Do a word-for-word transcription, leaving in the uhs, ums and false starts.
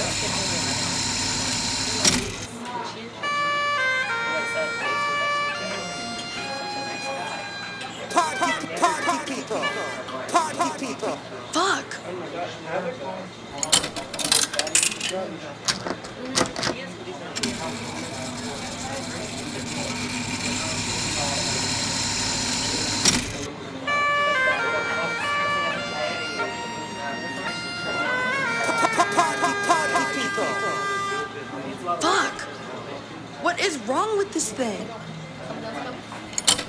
Party, party people. Party people. Fuck! Party, party people. Fuck! What is wrong with this thing?